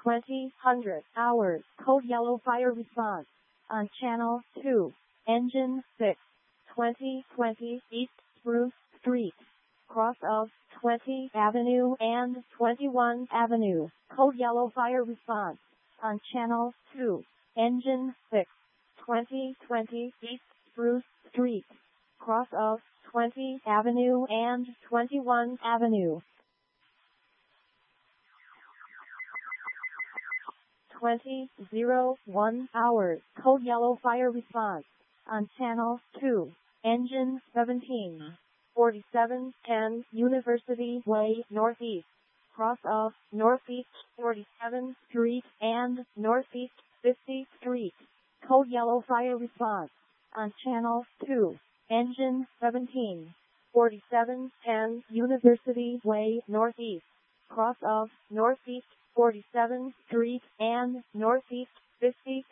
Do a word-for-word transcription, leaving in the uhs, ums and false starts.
twenty hundred hours. Code yellow fire response on channel two. Engine six. twenty twenty East Spruce Street. Cross of twentieth Avenue and twenty-first Avenue. Code yellow fire response on channel two. Engine six. twenty twenty East Spruce Street. Cross of twentieth Avenue and twenty-first Avenue. twenty oh one hours. Code yellow fire response on channel two. Engine seventeen. forty-seven ten University Way Northeast. Cross of Northeast forty-seventh Street and Northeast fiftieth Street. Code yellow fire response on channel two. Engine seventeen. forty-seven ten University Way Northeast. Cross of Northeast forty-seventh Street and Northeast fiftieth